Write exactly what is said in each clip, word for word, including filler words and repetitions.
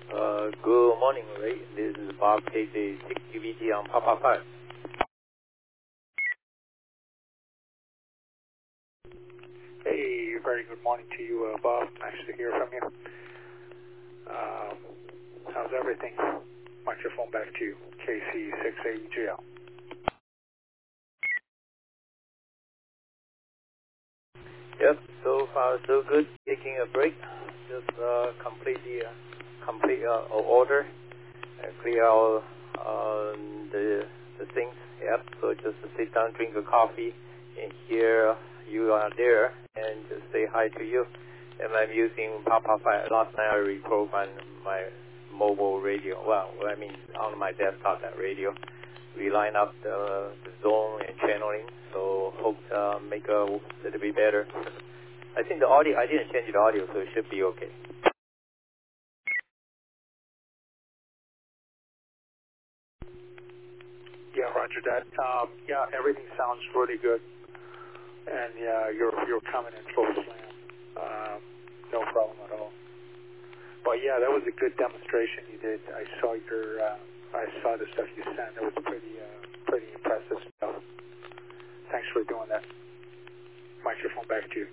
Uh, good morning, Ray. This is Bob K J six U V T on Papa five. Hey, very good morning to you, uh, Bob. Nice to hear from you. Um, how's everything? Microphone back to you. K C six A E G L. Yep, so far so good. Taking a break. Just uh, complete the uh, complete uh, order. Uh, clear out uh, the the things. Yep. So just sit down, drink a coffee, and here you are there, and just say hi to you. And I'm using Papa five. Last night I reprogrammed my mobile radio. Well, I mean on my desktop that radio. We line up the, the zone and channeling, so hope uh, make a little bit better. I think the audio, I didn't change the audio, so it should be okay. Yeah, Roger that. Um, yeah, everything sounds really good, and yeah, you're you're coming in full slam. Um, no problem at all. But yeah, that was a good demonstration you did. I saw your, uh, I saw the stuff you sent. It was pretty, uh, pretty impressive stuff. Thanks for doing that. Microphone back to you.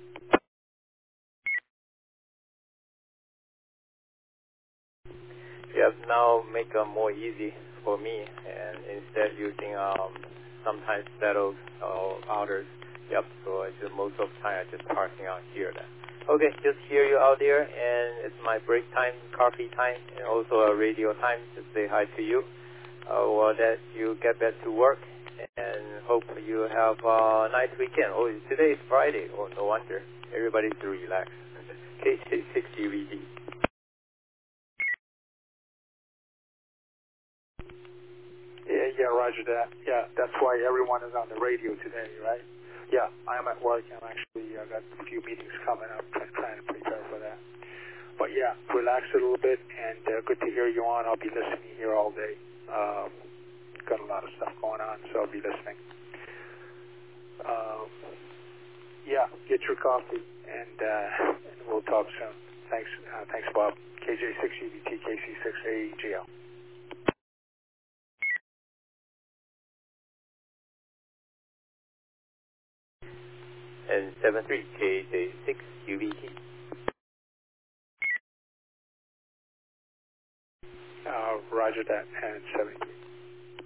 Yes, now make it more easy for me, and instead using um, sometimes settled or others. Yep, so I just, most of the time I just parking out here then. Okay, just hear you out there, and it's my break time, coffee time, and also a radio time. Just say hi to you. Uh, well, that you get back to work, and hope you have a nice weekend. Oh, today is Friday. Oh, no wonder. Everybody's to relax. K J six U V D. Yeah, yeah, Roger that. Yeah, that's why everyone is on the radio today, right? Yeah, I'm at work. I'm actually uh, got a few meetings coming up. I'm trying to prepare for that. But yeah, relax a little bit, and uh, good to hear you on. I'll be listening here all day. Um, got a lot of stuff going on, so I'll be listening. Um, yeah, get your coffee, and, uh, and we'll talk soon. Thanks, uh, thanks, Bob. K J six U V T, K C six A E G L. And seven three K J six U V T. Uh, Roger that, and seventy.